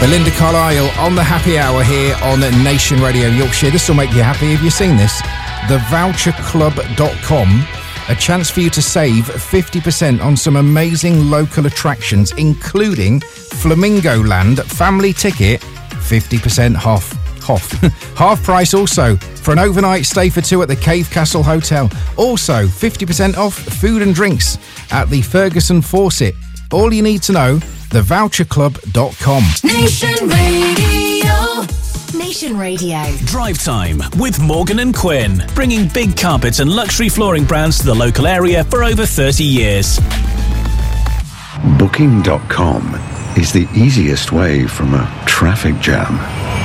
Belinda Carlisle on the Happy Hour here on Nation Radio Yorkshire. This will make you happy. Have you seen this? TheVoucherClub.com. A chance for you to save 50% on some amazing local attractions, including Flamingo Land family ticket, 50% off. Half price also for an overnight stay for two at the Cave Castle Hotel. Also 50% off food and drinks at the Ferguson Fawcett. All you need to know, TheVoucherClub.com. Nation Radio. Nation Radio. Drive Time with Morgan and Quinn, bringing big carpets and luxury flooring brands to the local area for over 30 years. Booking.com is the easiest way from a traffic jam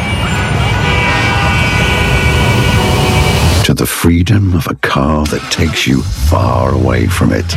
to the freedom of a car that takes you far away from it.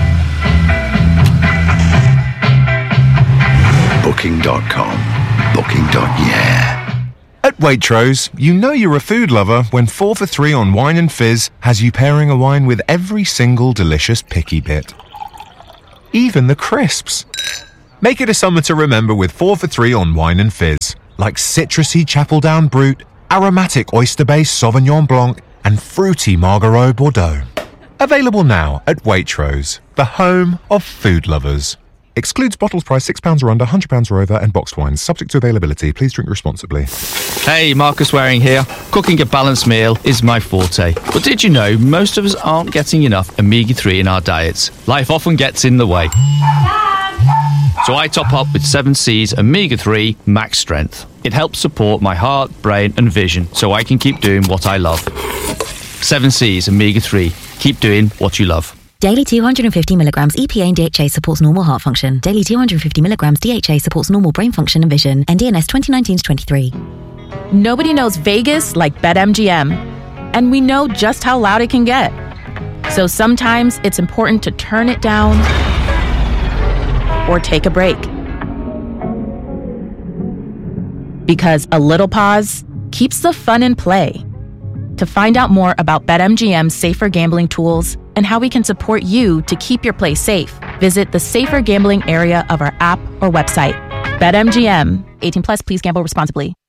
Booking.com. Booking.yeah. At Waitrose, you know you're a food lover when 4 for 3 on wine and fizz has you pairing a wine with every single delicious picky bit. Even the crisps. Make it a summer to remember with 4 for 3 on wine and fizz, like citrusy Chapeldown Brut, aromatic oyster-based Sauvignon Blanc, and fruity Margariot Bordeaux. Available now at Waitrose, the home of food lovers. Excludes bottles priced £6 or under, £100 or over, and boxed wines. Subject to availability. Please drink responsibly. Hey, Marcus Waring here. Cooking a balanced meal is my forte. But did you know most of us aren't getting enough omega-3 in our diets? Life often gets in the way. So I top up with 7C's Omega-3 Max Strength. It helps support my heart, brain and vision so I can keep doing what I love. 7C's Omega-3. Keep doing what you love. Daily 250 milligrams EPA and DHA supports normal heart function. Daily 250 milligrams DHA supports normal brain function and vision. NDNS 2019-23. Nobody knows Vegas like BetMGM. And we know just how loud it can get. So sometimes it's important to turn it down or take a break. Because a little pause keeps the fun in play. To find out more about BetMGM's safer gambling tools and how we can support you to keep your play safe, visit the safer gambling area of our app or website. BetMGM. 18 plus, please gamble responsibly.